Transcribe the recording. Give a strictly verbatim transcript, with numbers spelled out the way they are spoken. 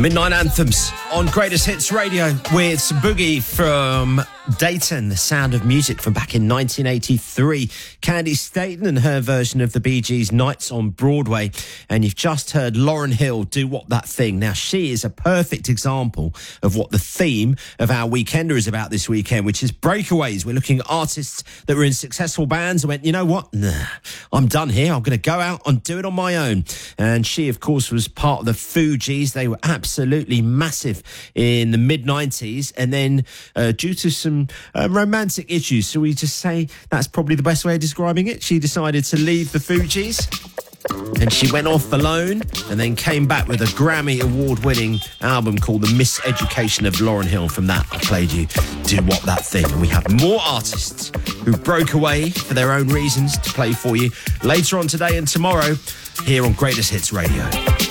Midnight Anthems on Greatest Hits Radio with some boogie from Dayton, the sound of music from back in nineteen eighty-three. Candy Staten and her version of the Bee Gees' Nights on Broadway. And you've just heard Lauryn Hill do What That Thing. Now, she is a perfect example of what the theme of our Weekender is about this weekend, which is breakaways. We're looking at artists that were in successful bands and went, you know what? Nah, I'm done here. I'm going to go out and do it on my own. And she, of course, was part of the Fugees. They were absolutely massive in the mid nineties. And then uh, due to some Uh, romantic issues, so we just say that's probably the best way of describing it, she decided to leave the Fugees and she went off alone and then came back with a Grammy award-winning album called The Miseducation of Lauryn Hill. From that, I played you Do What That Thing. And we have more artists who broke away for their own reasons to play for you later on today and tomorrow here on Greatest Hits Radio.